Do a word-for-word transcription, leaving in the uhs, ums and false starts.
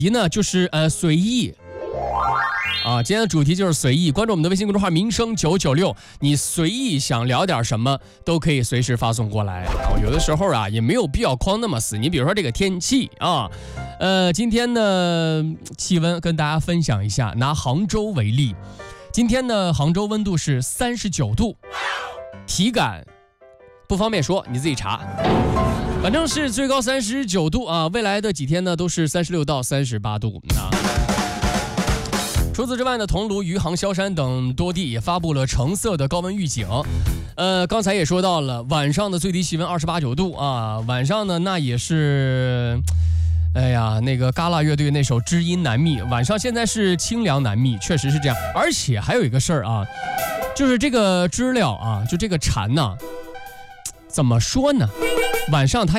题呢就是呃随意啊，今天的主题就是随意。关注我们的微信公众号民生九九六，你随意想聊点什么都可以随时发送过来。哦，有的时候啊也没有必要框那么死。你比如说这个天气啊，呃，今天呢气温跟大家分享一下，拿杭州为例，今天呢杭州温度是三十九度，体感不方便说，你自己查。反正是最高三十九度啊，未来的几天呢都是三十六到三十八度啊。除此之外呢，桐庐、余杭、萧山等多地也发布了橙色的高温预警。呃，刚才也说到了，晚上的最低气温二十八九度啊，晚上呢那也是，哎呀，那个嘎啦乐队那首《知音难觅》，晚上现在是清凉难觅，确实是这样。而且还有一个事儿啊，就是这个知了啊，就这个蝉呐、啊，怎么说呢？晚上它